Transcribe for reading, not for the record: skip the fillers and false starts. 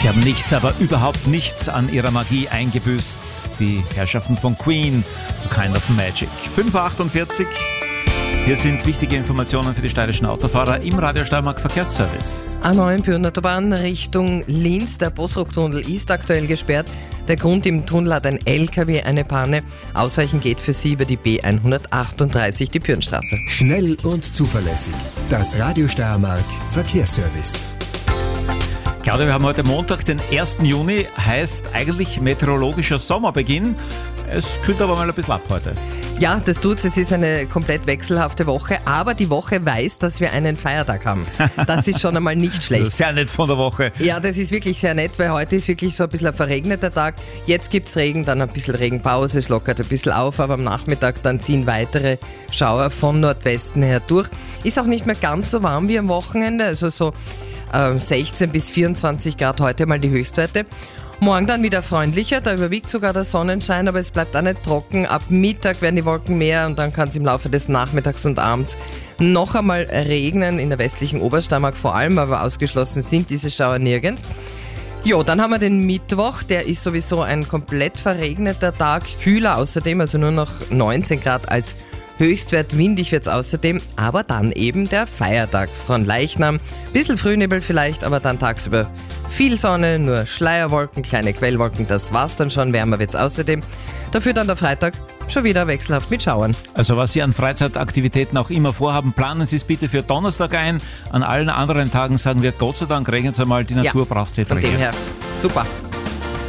Sie haben nichts, aber überhaupt nichts an ihrer Magie eingebüßt. Die Herrschaften von Queen, Kind of Magic. 5.48 Uhr. Hier sind wichtige Informationen für die steirischen Autofahrer im Radio Steiermark Verkehrsservice. A9 Pyrnenautobahn Richtung Linz. Der Bosrock-Tunnel ist aktuell gesperrt. Der Grund: im Tunnel hat ein LKW eine Panne. Ausweichen geht für Sie über die B138, die Pyrnstraße. Schnell und zuverlässig. Das Radio Steiermark Verkehrsservice. Claudia, wir haben heute Montag, den 1. Juni, heißt eigentlich meteorologischer Sommerbeginn. Es kühlt aber mal ein bisschen ab heute. Ja, das tut's. Es ist eine komplett wechselhafte Woche, aber die Woche weiß, dass wir einen Feiertag haben. Das ist schon einmal nicht schlecht. Sehr nett von der Woche. Ja, das ist wirklich sehr nett, weil heute ist wirklich so ein bisschen ein verregneter Tag. Jetzt gibt's Regen, dann ein bisschen Regenpause, es lockert ein bisschen auf, aber am Nachmittag dann ziehen weitere Schauer vom Nordwesten her durch. Ist auch nicht mehr ganz so warm wie am Wochenende, also so 16 bis 24 Grad heute mal die Höchstwerte. Morgen dann wieder freundlicher, da überwiegt sogar der Sonnenschein, aber es bleibt auch nicht trocken. Ab Mittag werden die Wolken mehr und dann kann es im Laufe des Nachmittags und Abends noch einmal regnen, in der westlichen Obersteiermark vor allem, aber ausgeschlossen sind diese Schauer nirgends. Jo, dann haben wir den Mittwoch, der ist sowieso ein komplett verregneter Tag, kühler außerdem, also nur noch 19 Grad als Höchstwert, windig wird's außerdem, aber dann eben der Feiertag von Leichnam. Bisschen Frühnebel vielleicht, aber dann tagsüber viel Sonne, nur Schleierwolken, kleine Quellwolken, das war's dann schon, wärmer wird's außerdem. Dafür dann der Freitag schon wieder wechselhaft mit Schauern. Also was Sie an Freizeitaktivitäten auch immer vorhaben, planen Sie es bitte für Donnerstag ein. An allen anderen Tagen sagen wir, Gott sei Dank regnet es einmal, die Natur braucht es von dem her. Super.